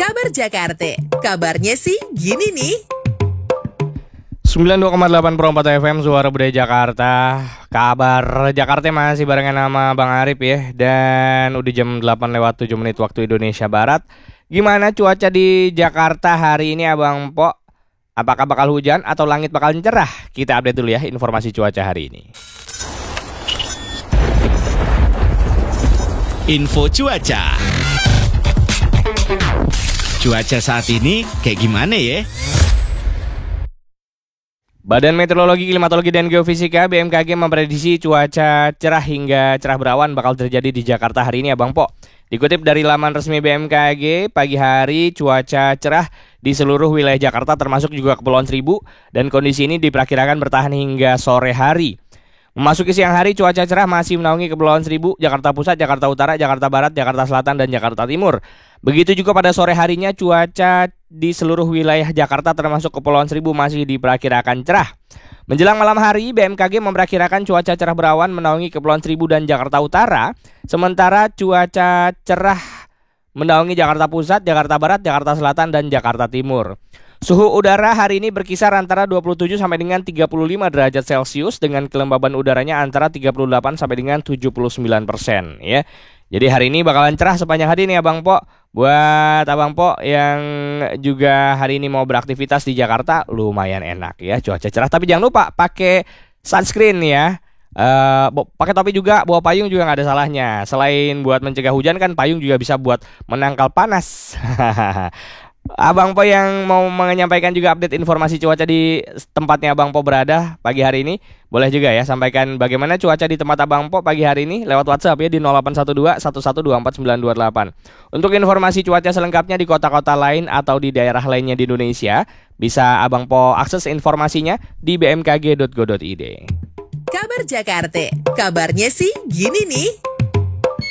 Kabar Jakarta, kabarnya sih gini nih. 92,8 Perompat FM, Suara Budaya Jakarta. Kabar Jakarta masih barengan sama Bang Arif ya. Dan udah jam 8 lewat 7 menit waktu Indonesia Barat. Gimana cuaca di Jakarta hari ini Abang Po? Apakah bakal hujan atau langit bakal cerah? Kita update dulu ya informasi cuaca hari ini. Info cuaca. Cuaca saat ini kayak gimana ya? Badan Meteorologi, Klimatologi, dan Geofisika BMKG memprediksi cuaca cerah hingga cerah berawan bakal terjadi di Jakarta hari ini Abang Po. Dikutip dari laman resmi BMKG, pagi hari cuaca cerah di seluruh wilayah Jakarta termasuk juga Kepulauan Seribu, dan kondisi ini diperkirakan bertahan hingga sore hari. Memasuki siang hari, cuaca cerah masih menaungi Kepulauan Seribu, Jakarta Pusat, Jakarta Utara, Jakarta Barat, Jakarta Selatan, dan Jakarta Timur. Begitu juga pada sore harinya, cuaca di seluruh wilayah Jakarta termasuk Kepulauan Seribu masih diperkirakan cerah. Menjelang malam hari, BMKG memperkirakan cuaca cerah berawan menaungi Kepulauan Seribu dan Jakarta Utara, sementara cuaca cerah menaungi Jakarta Pusat, Jakarta Barat, Jakarta Selatan, dan Jakarta Timur. Suhu udara hari ini berkisar antara 27 sampai dengan 35 derajat Celcius dengan kelembaban udaranya antara 38 sampai dengan 79% ya. Jadi hari ini bakalan cerah sepanjang hari nih Abang Po. Buat Abang Po yang juga hari ini mau beraktivitas di Jakarta lumayan enak ya, cuaca cerah, tapi jangan lupa pakai sunscreen ya. Pakai topi juga, bawa payung juga nggak ada salahnya. Selain buat mencegah hujan kan, payung juga bisa buat menangkal panas. Abang Po yang mau menyampaikan juga update informasi cuaca di tempatnya Abang Po berada pagi hari ini, boleh juga ya sampaikan bagaimana cuaca di tempat Abang Po pagi hari ini lewat WhatsApp ya di 0812 1124 928. Untuk informasi cuaca selengkapnya di kota-kota lain atau di daerah lainnya di Indonesia, bisa Abang Po akses informasinya di bmkg.go.id. Kabar Jakarta, kabarnya sih gini nih.